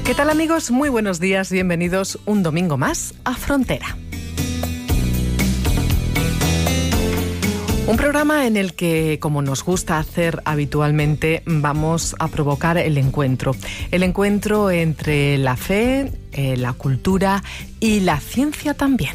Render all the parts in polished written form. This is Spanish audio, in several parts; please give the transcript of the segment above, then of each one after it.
¿Qué tal, amigos? Muy buenos días, bienvenidos un domingo más a Frontera. Un programa en el que, como nos gusta hacer habitualmente, vamos a provocar el encuentro entre la fe, la cultura y la ciencia también.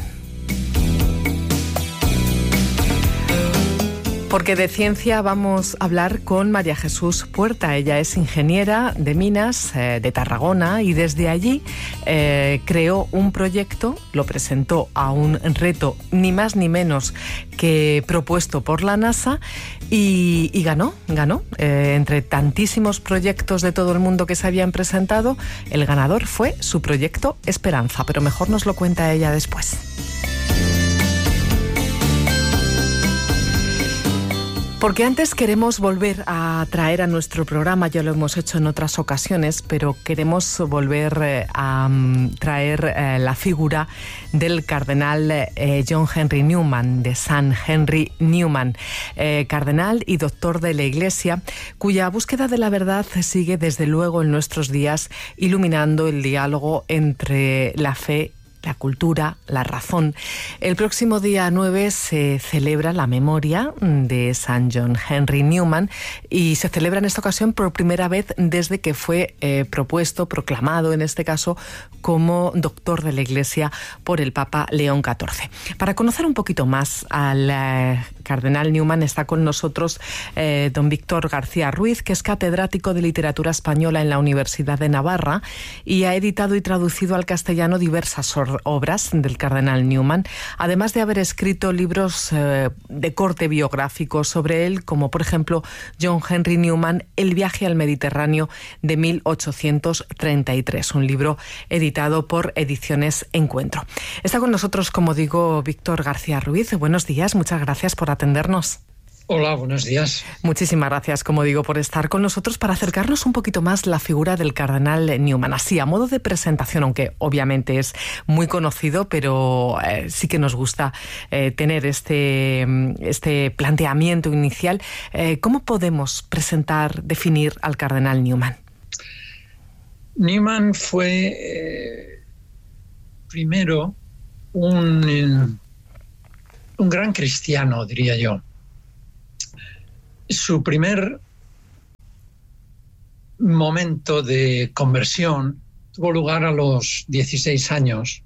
Porque de ciencia vamos a hablar con María Jesús Puerta. Ella es ingeniera de minas de Tarragona y desde allí creó un proyecto, lo presentó a un reto ni más ni menos que propuesto por la NASA y ganó. Entre tantísimos proyectos de todo el mundo que se habían presentado, el ganador fue su proyecto Esperanza, pero mejor nos lo cuenta ella después. Porque antes queremos volver a traer a nuestro programa, ya lo hemos hecho en otras ocasiones, pero queremos volver a traer la figura del cardenal John Henry Newman, de San Henry Newman, cardenal y doctor de la Iglesia, cuya búsqueda de la verdad sigue desde luego en nuestros días, iluminando el diálogo entre la fe, la cultura, la razón. El próximo día 9 se celebra la memoria de San John Henry Newman y se celebra en esta ocasión por primera vez desde que fue proclamado en este caso como doctor de la Iglesia por el Papa León XIV. Para conocer un poquito más al cardenal Newman está con nosotros don Víctor García Ruiz, que es catedrático de literatura española en la Universidad de Navarra y ha editado y traducido al castellano diversas obras del cardenal Newman, además de haber escrito libros de corte biográfico sobre él, como por ejemplo John Henry Newman, El viaje al Mediterráneo de 1833, un libro editado por Ediciones Encuentro. Está con nosotros, como digo, Víctor García Ruiz. Buenos días, muchas gracias por atendernos. Hola, buenos días. Muchísimas gracias, como digo, por estar con nosotros para acercarnos un poquito más la figura del cardenal Newman. Así, a modo de presentación, aunque obviamente es muy conocido, pero sí que nos gusta tener este planteamiento inicial. ¿Cómo podemos definir al cardenal Newman? Newman fue primero un gran cristiano, diría yo. Su primer momento de conversión tuvo lugar a los 16 años,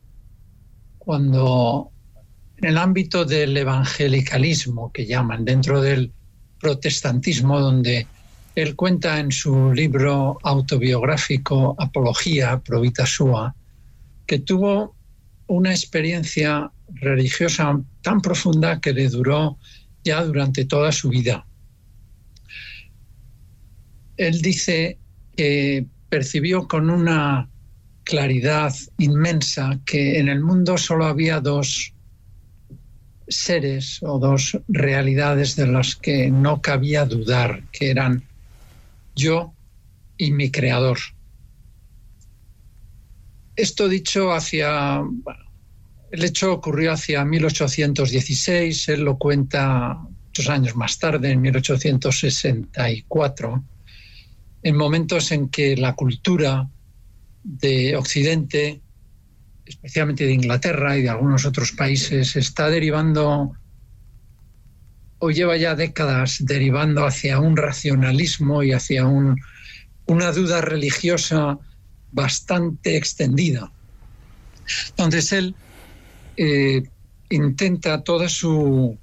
cuando en el ámbito del evangelicalismo, que llaman, dentro del protestantismo, donde él cuenta en su libro autobiográfico Apología Pro Vita Sua, que tuvo una experiencia religiosa tan profunda que le duró ya durante toda su vida. Él dice que percibió con una claridad inmensa que en el mundo solo había dos seres o dos realidades de las que no cabía dudar, que eran yo y mi creador. Esto dicho el hecho ocurrió hacia 1816, él lo cuenta muchos años más tarde, en 1864, en momentos en que la cultura de Occidente, especialmente de Inglaterra y de algunos otros países, está derivando, o lleva ya décadas derivando hacia un racionalismo y hacia una duda religiosa bastante extendida. Entonces él intenta toda su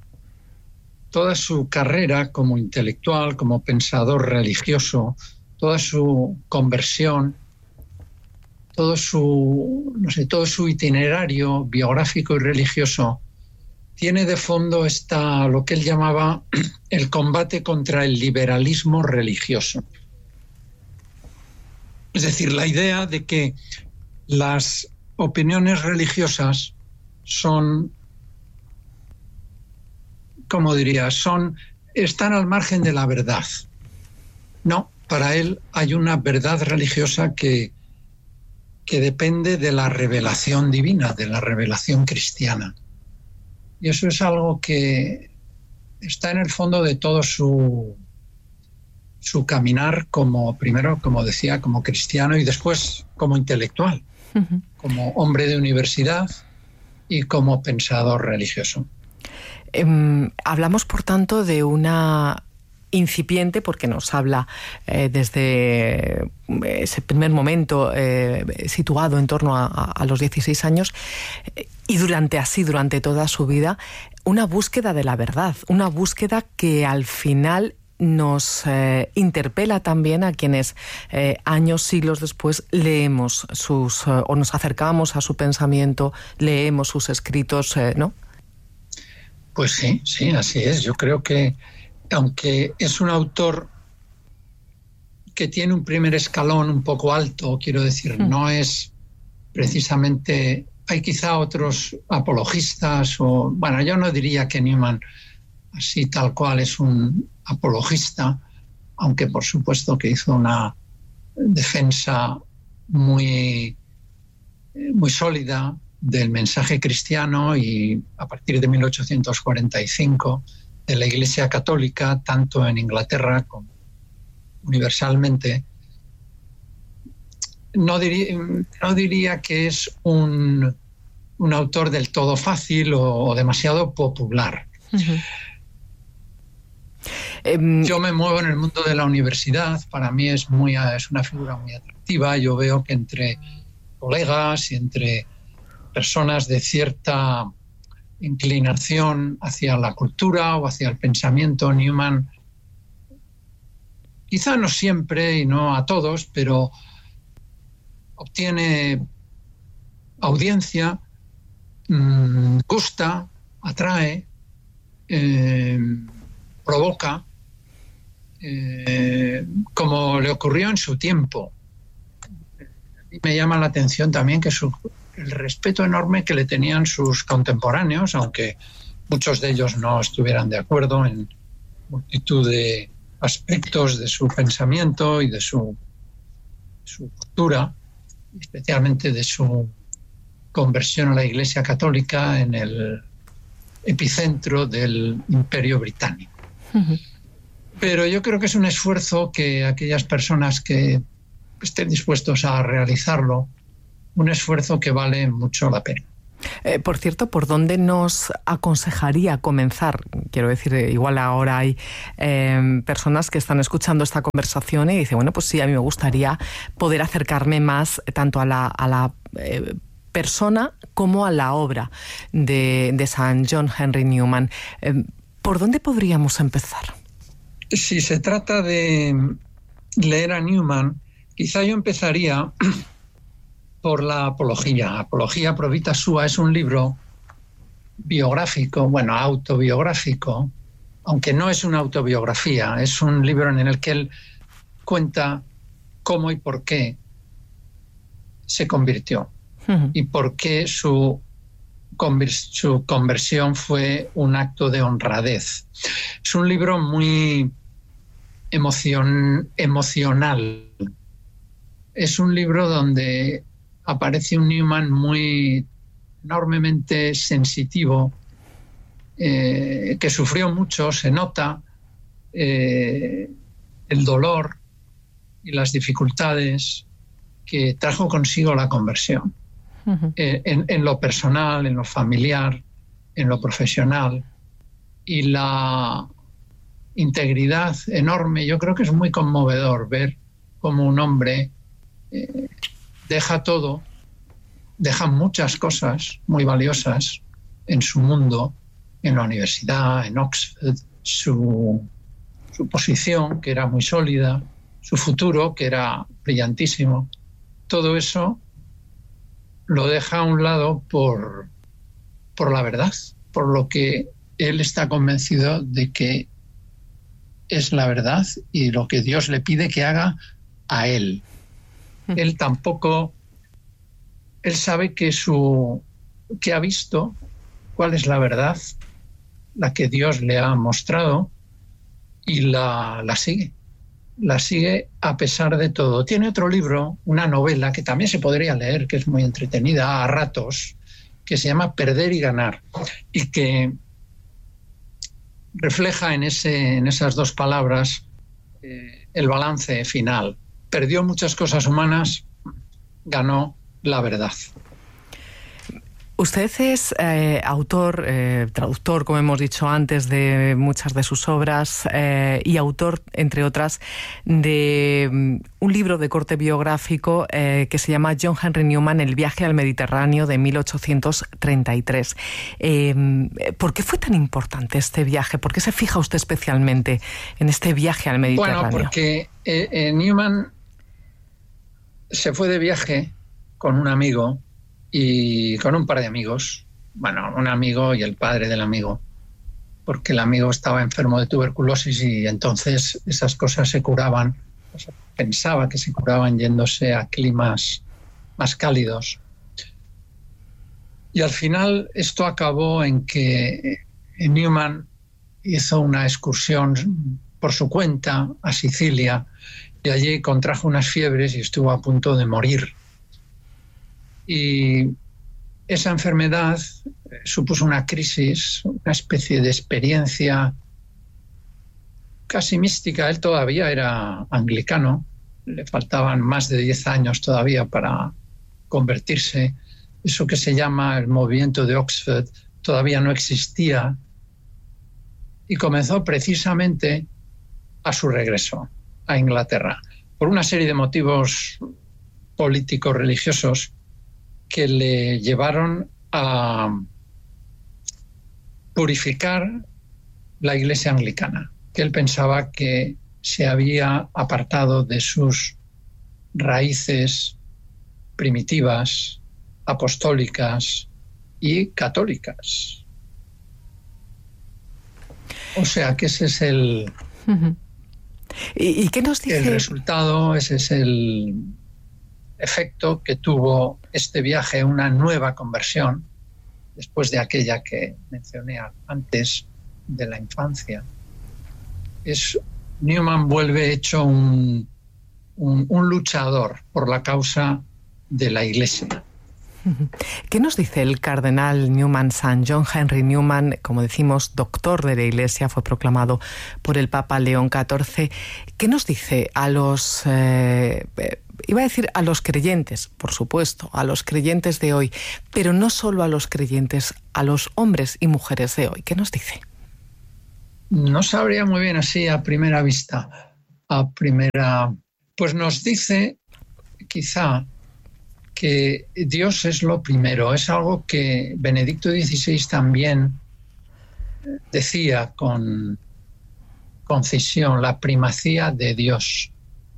carrera como intelectual, como pensador religioso, toda su conversión, todo su itinerario biográfico y religioso tiene de fondo lo que él llamaba el combate contra el liberalismo religioso. Es decir, la idea de que las opiniones religiosas son, ¿cómo diría?, están al margen de la verdad. No, para él hay una verdad religiosa que depende de la revelación divina, de la revelación cristiana. Y eso es algo que está en el fondo de todo su su caminar primero, como decía, como cristiano y después como intelectual, como hombre de universidad y como pensador religioso. Hablamos, por tanto, de una incipiente, porque nos habla desde ese primer momento situado en torno a los 16 años y durante toda su vida, una búsqueda de la verdad, una búsqueda que al final nos interpela también a quienes años, siglos después leemos o nos acercamos a su pensamiento, leemos sus escritos, ¿no? Pues sí, así es. Yo creo que aunque es un autor que tiene un primer escalón un poco alto, quiero decir, no es precisamente... Hay quizá otros apologistas, bueno, yo no diría que Newman así tal cual es un apologista, aunque por supuesto que hizo una defensa muy, muy sólida del mensaje cristiano y a partir de 1845 de la Iglesia Católica, tanto en Inglaterra como universalmente. No diría que es un autor del todo fácil o demasiado popular. Yo me muevo en el mundo de la universidad, para mí es una figura muy atractiva. Yo veo que entre colegas y entre personas de cierta inclinación hacia la cultura o hacia el pensamiento, Newman, quizá no siempre y no a todos, pero obtiene audiencia, gusta, atrae, provoca, como le ocurrió en su tiempo. Y me llama la atención también que el respeto enorme que le tenían sus contemporáneos, aunque muchos de ellos no estuvieran de acuerdo en multitud de aspectos de su pensamiento y de su cultura, especialmente de su conversión a la Iglesia Católica en el epicentro del Imperio Británico. Pero yo creo que es un esfuerzo que aquellas personas que estén dispuestos a realizarlo, un esfuerzo que vale mucho la pena. Por cierto, ¿por dónde nos aconsejaría comenzar? Quiero decir, igual ahora hay personas que están escuchando esta conversación y dicen, bueno, pues sí, a mí me gustaría poder acercarme más tanto a la persona como a la obra de Sir John Henry Newman. ¿Por dónde podríamos empezar? Si se trata de leer a Newman, quizá yo empezaría por la Apología. Apología pro vita sua es un libro biográfico, bueno, autobiográfico, aunque no es una autobiografía, es un libro en el que él cuenta cómo y por qué se convirtió y por qué su conversión fue un acto de honradez. Es un libro muy emocional. Es un libro donde aparece un Newman muy enormemente sensitivo, que sufrió mucho, se nota el dolor y las dificultades que trajo consigo la conversión, en lo personal, en lo familiar, en lo profesional, y la integridad enorme. Yo creo que es muy conmovedor ver cómo un hombre deja todo, deja muchas cosas muy valiosas en su mundo, en la universidad, en Oxford, su posición, que era muy sólida, su futuro, que era brillantísimo. Todo eso lo deja a un lado por la verdad, por lo que él está convencido de que es la verdad y lo que Dios le pide que haga a él. Él sabe que ha visto cuál es la verdad, la que Dios le ha mostrado, y la sigue. La sigue a pesar de todo. Tiene otro libro, una novela que también se podría leer, que es muy entretenida a ratos, que se llama Perder y ganar, y que refleja en esas dos palabras el balance final. Perdió muchas cosas humanas, ganó la verdad. Usted es autor, traductor, como hemos dicho antes, de muchas de sus obras y autor, entre otras, de un libro de corte biográfico que se llama John Henry Newman, El viaje al Mediterráneo de 1833. ¿Por qué fue tan importante este viaje? ¿Por qué se fija usted especialmente en este viaje al Mediterráneo? Bueno, porque Newman se fue de viaje con un amigo y con un par de amigos, bueno, un amigo y el padre del amigo, porque el amigo estaba enfermo de tuberculosis y entonces esas cosas se curaban, o sea, pensaba que se curaban yéndose a climas más cálidos. Y al final esto acabó en que Newman hizo una excursión por su cuenta a Sicilia y allí contrajo unas fiebres y estuvo a punto de morir. Y esa enfermedad supuso una crisis, una especie de experiencia casi mística. Él todavía era anglicano, le faltaban más de 10 años todavía para convertirse. Eso que se llama el movimiento de Oxford todavía no existía y comenzó precisamente a su regreso a Inglaterra por una serie de motivos políticos religiosos que le llevaron a purificar la Iglesia anglicana, que él pensaba que se había apartado de sus raíces primitivas, apostólicas y católicas. O sea, que ese es el... ¿Y qué nos dice? El resultado, ese es el efecto que tuvo este viaje, una nueva conversión, después de aquella que mencioné antes de la infancia. Newman vuelve hecho un luchador por la causa de la Iglesia. ¿Qué nos dice el cardenal Newman, San John Henry Newman, como decimos, doctor de la Iglesia, fue proclamado por el Papa León XIV? ¿Qué nos dice a los, iba a decir a los creyentes, por supuesto, a los creyentes de hoy, pero no solo a los creyentes, a los hombres y mujeres de hoy? ¿Qué nos dice? No sabría muy bien así a primera vista. Pues nos dice quizá que Dios es lo primero. Es algo que Benedicto XVI también decía con concisión, la primacía de Dios.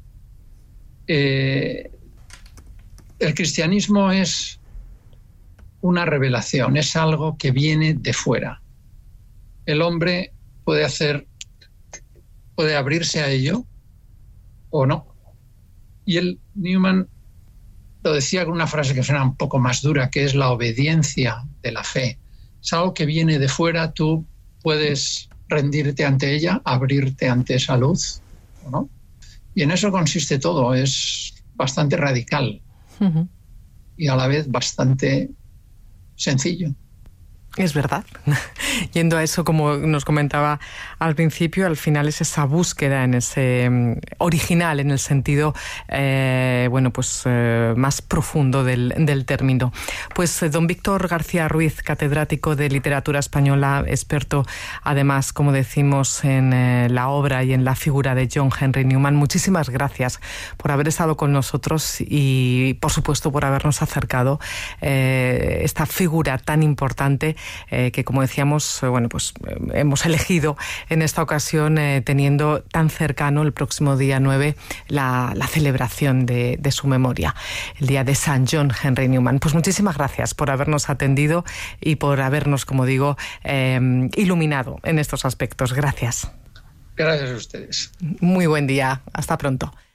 El cristianismo es una revelación, es algo que viene de fuera. El hombre puede abrirse a ello o no. Y Newman lo decía con una frase que suena un poco más dura, que es la obediencia de la fe. Es algo que viene de fuera, tú puedes rendirte ante ella, abrirte ante esa luz, ¿o no? Y en eso consiste todo, es bastante radical y a la vez bastante sencillo. Es verdad. Yendo a eso, como nos comentaba al principio, al final es esa búsqueda en ese original, en el sentido más profundo del término. Pues don Víctor García Ruiz, catedrático de literatura española, experto además, como decimos, en la obra y en la figura de John Henry Newman, muchísimas gracias por haber estado con nosotros y, por supuesto, por habernos acercado esta figura tan importante que, como decíamos, hemos elegido en esta ocasión, teniendo tan cercano el próximo día 9 la celebración de su memoria, el día de San John Henry Newman. Pues muchísimas gracias por habernos atendido y por habernos, como digo, iluminado en estos aspectos. Gracias. Gracias a ustedes. Muy buen día. Hasta pronto.